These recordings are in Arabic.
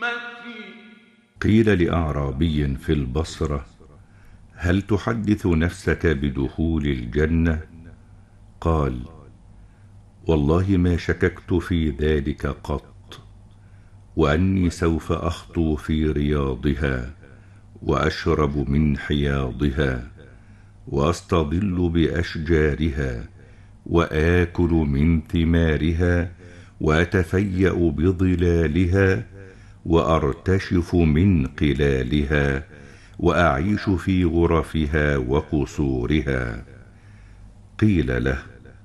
قيل لأعرابي في البصرة: هل تحدث نفسك بدخول الجنة؟ قال: والله ما شككت في ذلك قط، وأني سوف أخطو في رياضها، وأشرب من حياضها، وأستظل بأشجارها، وآكل من ثمارها، وأتفيأ بظلالها، وأرتشف من قلالها، وأعيش في غرفها وقصورها. قيل له: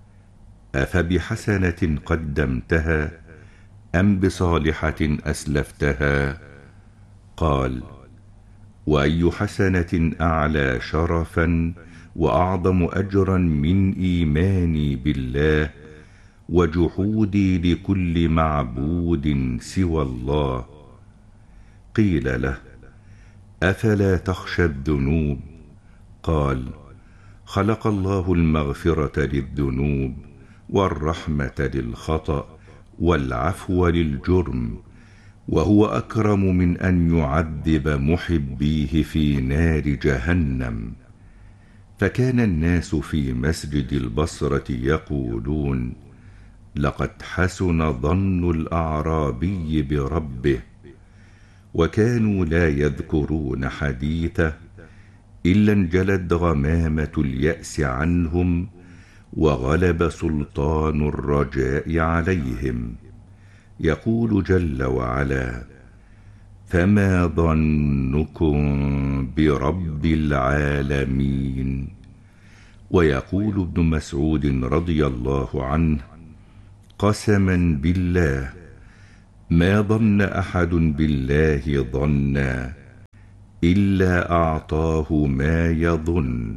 أفبحسنة قدمتها أم بصالحة أسلفتها؟ قال: وأي حسنة أعلى شرفا وأعظم أجرا من إيماني بالله وجحودي لكل معبود سوى الله؟ قيل له: أفلا تخشى الذنوب؟ قال: خلق الله المغفرة للذنوب، والرحمة للخطأ، والعفو للجرم، وهو أكرم من أن يعذب محبيه في نار جهنم. فكان الناس في مسجد البصرة يقولون: لقد حسن ظن الأعرابي بربه. وكانوا لا يذكرون حديثه إلا انجلت غمامة اليأس عنهم، وغلب سلطان الرجاء عليهم. يقول جل وعلا: فما ظنكم برب العالمين. ويقول ابن مسعود رضي الله عنه: قسما بالله ما ظن أحد بالله ظنا إلا أعطاه ما يظن،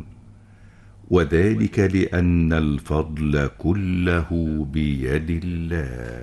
وذلك لأن الفضل كله بيد الله.